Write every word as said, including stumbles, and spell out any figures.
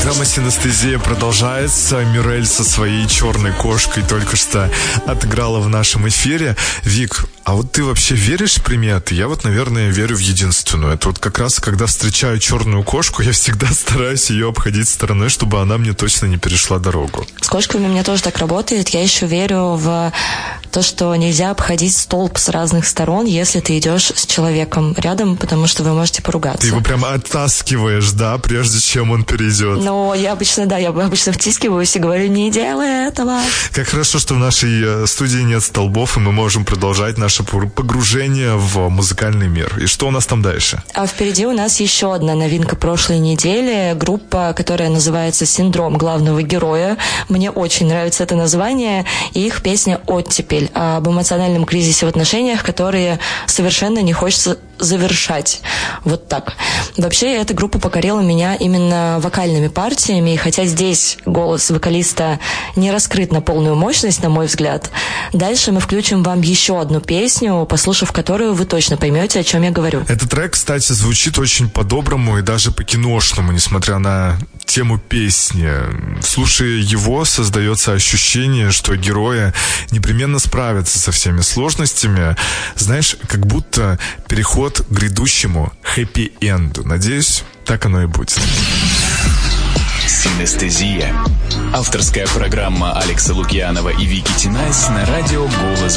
Программа «Синестезия» продолжается. Мирель со своей черной кошкой только что отыграла в нашем эфире. Вик, а вот ты вообще веришь в приметы? Я вот, наверное, верю в единственную. Это вот как раз, когда встречаю черную кошку, я всегда стараюсь ее обходить стороной, чтобы она мне точно не перешла дорогу. С кошками у меня тоже так работает. Я еще верю в то, что нельзя обходить столб с разных сторон, если ты идешь с человеком рядом, потому что вы можете поругаться. Ты его прямо оттаскиваешь, да, прежде чем он перейдет. Ну, я обычно, да, я обычно втискиваюсь и говорю: не делай этого. Как хорошо, что в нашей студии нет столбов, и мы можем продолжать наше погружение в музыкальный мир. И что у нас там дальше? А впереди у нас еще одна новинка прошлой недели. Группа, которая называется «Синдром главного героя». Мне очень нравится это название. И их песня «Оттепель» об эмоциональном кризисе в отношениях, которые совершенно не хочется завершать. Вот так. Вообще, эта группа покорила меня именно вокальными партиями, и хотя здесь голос вокалиста не раскрыт на полную мощность, на мой взгляд, дальше мы включим вам еще одну песню, послушав которую вы точно поймете, о чем я говорю. Этот трек, кстати, звучит очень по-доброму и даже по-киношному, несмотря на тему песни. Слушая его, создается ощущение, что герои непременно справятся со всеми сложностями. Знаешь, как будто переход к грядущему хэппи-энду. Надеюсь, так оно и будет. Синестезия. Авторская программа Алекса Лукьянова и Вики Тинайс на радио «Голос